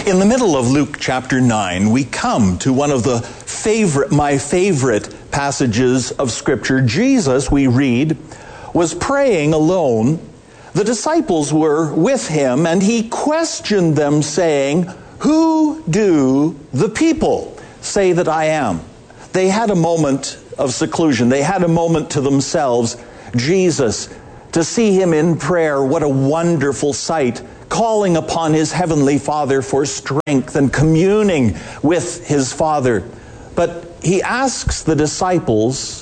In the middle of Luke chapter 9, we come to one of my favorite passages of Scripture. Jesus, we read, was praying alone. The disciples were with him, and he questioned them, saying, "Who do the people say that I am?" They had a moment of seclusion. They had a moment to themselves. Jesus, to see him in prayer, what a wonderful sight, calling upon his heavenly Father for strength and communing with his Father. But he asks the disciples,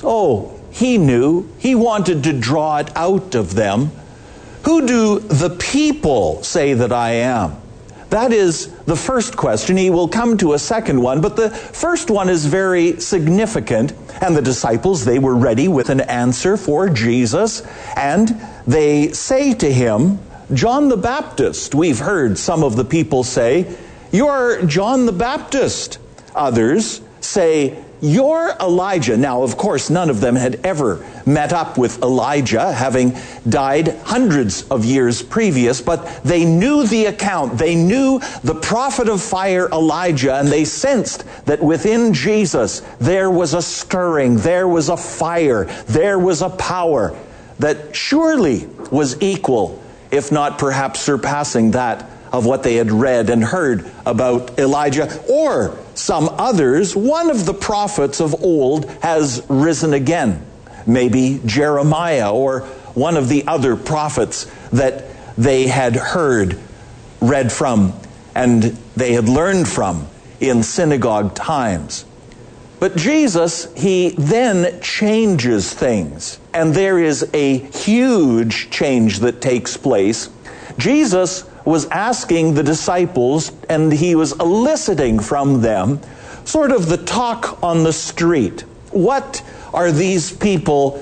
he knew, he wanted to draw it out of them. "Who do the people say that I am?" That is the first question. He will come to a second one, but the first one is very significant. And the disciples, they were ready with an answer for Jesus, and they say to him, "John the Baptist." We've heard some of the people say, "You're John the Baptist." Others say, "You're Elijah." Now, of course, none of them had ever met up with Elijah, having died hundreds of years previous, but they knew the account. They knew the prophet of fire, Elijah, and they sensed that within Jesus there was a stirring, there was a fire, there was a power that surely was equal, if not perhaps surpassing that of what they had read and heard about Elijah or some others. One of the prophets of old has risen again. Maybe Jeremiah or one of the other prophets that they had heard, read from, and they had learned from in synagogue times. But Jesus, he then changes things, and there is a huge change that takes place. Jesus was asking the disciples, and he was eliciting from them sort of the talk on the street. What are these people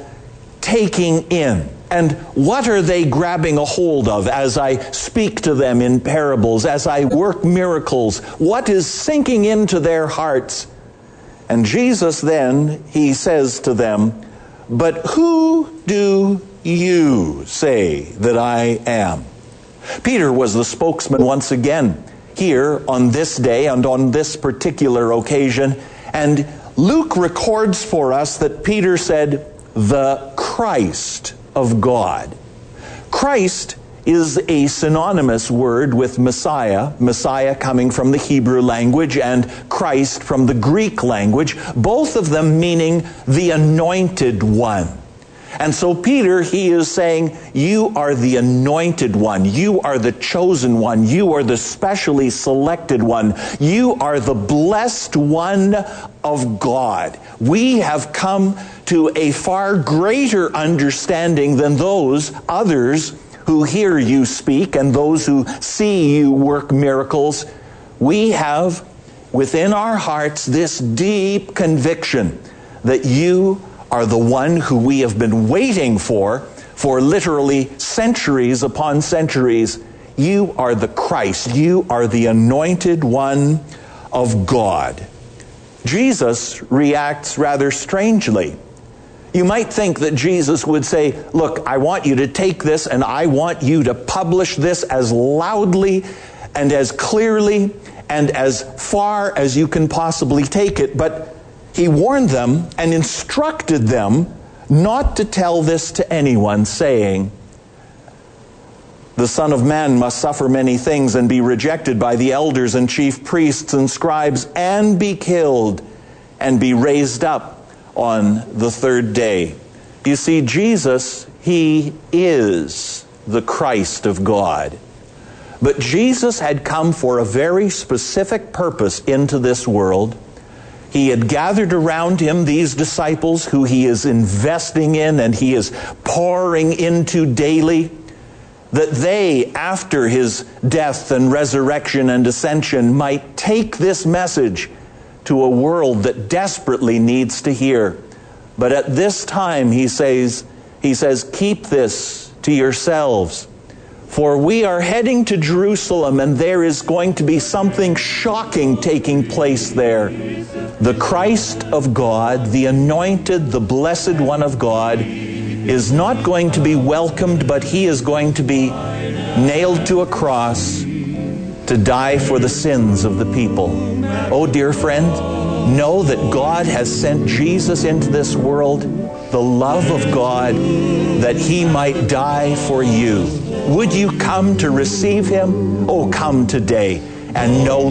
taking in? And what are they grabbing a hold of as I speak to them in parables, as I work miracles? What is sinking into their hearts? And Jesus then, he says to them, "But who do you say that I am?" Peter was the spokesman once again here on this day and on this particular occasion. And Luke records for us that Peter said, "The Christ of God." Christ is a synonymous word with Messiah. Messiah coming from the Hebrew language and Christ from the Greek language, both of them meaning the anointed one. And so Peter, he is saying, you are the anointed one. You are the chosen one. You are the specially selected one. You are the blessed one of God. We have come to a far greater understanding than those others who hear you speak and those who see you work miracles. We have within our hearts this deep conviction that you are the one who we have been waiting for literally centuries upon centuries. You are the Christ. You are the anointed one of God. Jesus reacts rather strangely. You might think that Jesus would say, "Look, I want you to take this and I want you to publish this as loudly and as clearly and as far as you can possibly take it." But he warned them and instructed them not to tell this to anyone, saying, "The Son of Man must suffer many things and be rejected by the elders and chief priests and scribes and be killed and be raised up on the third day." You see, Jesus, he is the Christ of God. But Jesus had come for a very specific purpose into this world. He had gathered around him these disciples who he is investing in and he is pouring into daily, that they, after his death and resurrection and ascension, might take this message to a world that desperately needs to hear. But at this time, he says, "Keep this to yourselves. For we are heading to Jerusalem, and there is going to be something shocking taking place there. The Christ of God, the anointed, the blessed one of God, is not going to be welcomed, but he is going to be nailed to a cross. to die for the sins of the people. Oh, dear friend, know that God has sent Jesus into this world, the love of God, that He might die for you. Would you come to receive Him? Oh, come today and know